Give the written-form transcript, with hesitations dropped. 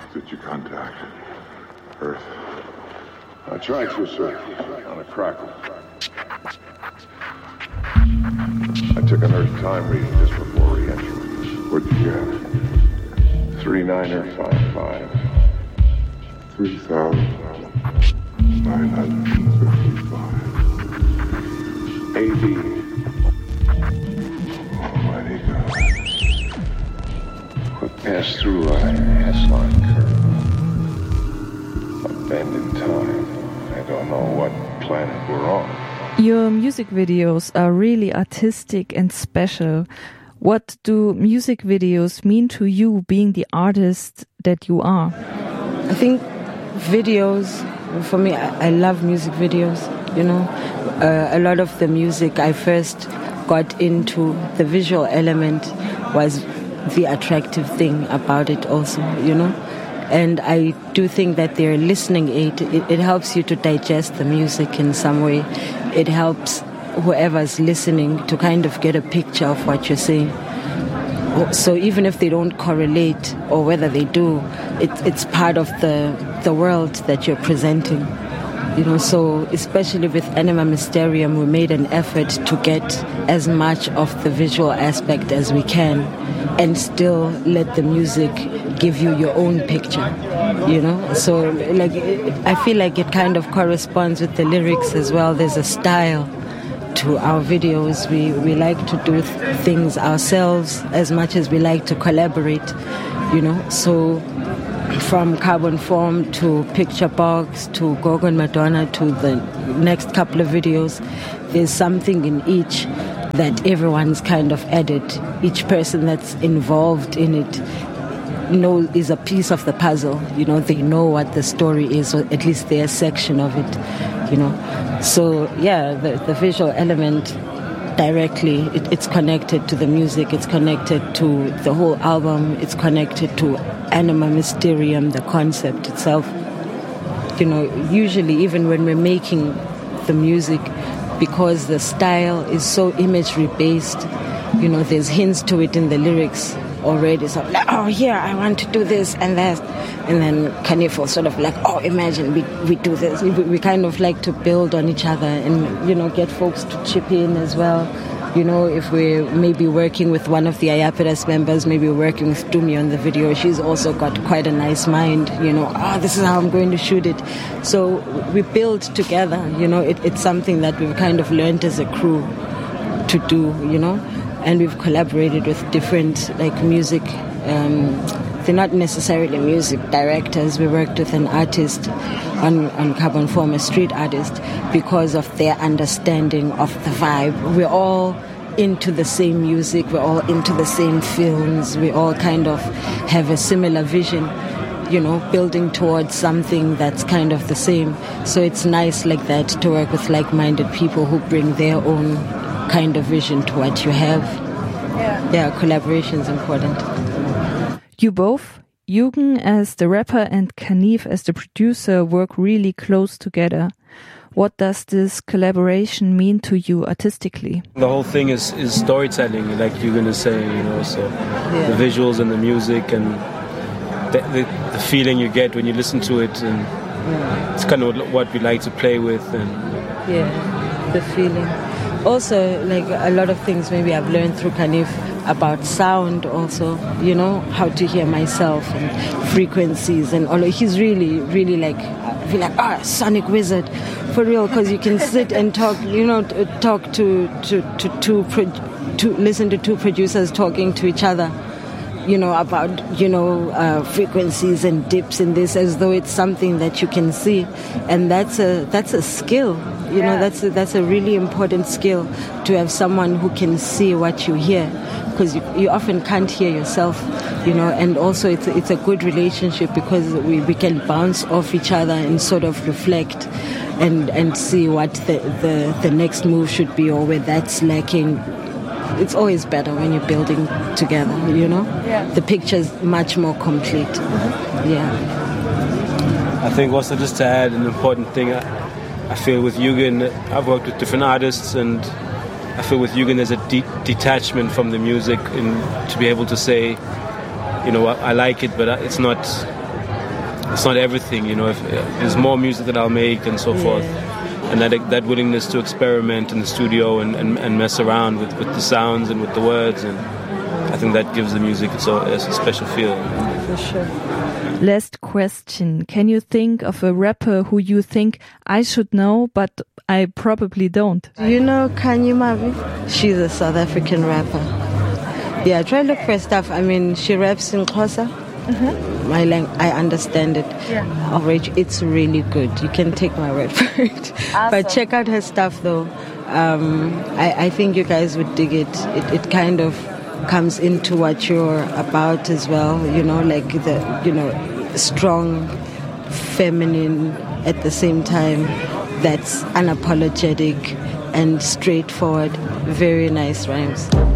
did you contact? Earth? I tried to, sir. On a crackle. I took an Earth time reading just before re-entry. What did you have? 3955. 3,955. AD. Almighty God. What passed through our S-line curve? A bend in time. I don't know what planet we're on. Your music videos are really artistic and special. What do music videos mean to you, being the artist that you are? I think videos, for me, I love music videos, you know. A lot of the music I first got into, the visual element was the attractive thing about it also, you know. And I do think that they're a listening aid. It helps you to digest the music in some way. It helps whoever's listening to kind of get a picture of what you're saying. So even if they don't correlate, or whether they do, it's part of the world that you're presenting. You know, so especially with Anima Mysterium, we made an effort to get as much of the visual aspect as we can and still let the music give you your own picture, you know. So like, I feel like it kind of corresponds with the lyrics as well. There's a style to our videos. We like to do things ourselves as much as we like to collaborate, you know. So from Carbon Form to Picture Box to Gorgon Madonna to the next couple of videos, there's something in each that everyone's kind of added. Each person that's involved in it is a piece of the puzzle, you know. They know what the story is, or at least their section of it, you know. So yeah, the visual element directly, it's connected to the music, it's connected to the whole album, it's connected to Anima Mysterium, the concept itself. You know, usually even when we're making the music, because the style is so imagery based, you know, there's hints to it in the lyrics already. So like, oh yeah, I want to do this and that, and then Kanif will sort of like, oh, imagine we do this. We kind of like to build on each other and, you know, get folks to chip in as well. You know, if we're maybe working with one of the Iapedas members, maybe we're working with Dumi on the video, she's also got quite a nice mind, you know, this is how I'm going to shoot it. So we build together, you know. It's something that we've kind of learned as a crew to do, you know. And we've collaborated with different, like, music, they're not necessarily music directors. We worked with an artist on Carbon Form, a street artist, because of their understanding of the vibe. We're all into the same music, we're all into the same films, we all kind of have a similar vision, you know, building towards something that's kind of the same. So it's nice like that to work with like-minded people who bring their own kind of vision to what you have. Yeah, collaboration is important. You both, Yugen as the rapper and Kanif as the producer, work really close together. What does this collaboration mean to you artistically? The whole thing is storytelling, like you're going to say, you know, so the visuals and the music and the feeling you get when you listen to it, and it's kind of what we like to play with. And the feeling. Also, like, a lot of things maybe I've learned through Kanif about sound also, you know, how to hear myself and frequencies and all. He's really, really like, I feel like, sonic wizard, for real, because you can sit and talk, you know, talk to listen to two producers talking to each other, you know, about, you know, frequencies and dips in this, as though it's something that you can see. And that's a skill, you know, that's a really important skill, to have someone who can see what you hear, because you often can't hear yourself, you know. And also it's a good relationship, because we can bounce off each other and sort of reflect and see what the next move should be, or where that's lacking. It's always better when you're building together, you know? Yeah. The picture's much more complete. Yeah. I think also, just to add an important thing, I feel with Yugen, I've worked with different artists, and I feel with Yugen there's a detachment from the music, and to be able to say, you know, I like it, but it's not it's not everything, you know. If there's more music that I'll make and so forth, and that willingness to experiment in the studio and mess around with the sounds and with the words, and I think that gives the music its a special feel. For sure. Last question. Can you think of a rapper who you think I should know, but I probably don't? Do you know Kanye Mavi? She's a South African rapper. Yeah, try look for stuff. I mean, she raps in Xhosa. I understand it. Yeah. Alright, it's really good. You can take my word for it. Awesome. But check out her stuff, though. I think you guys would dig it. It kind of comes into what you're about as well. You know, like the strong, feminine at the same time. That's unapologetic and straightforward. Very nice rhymes.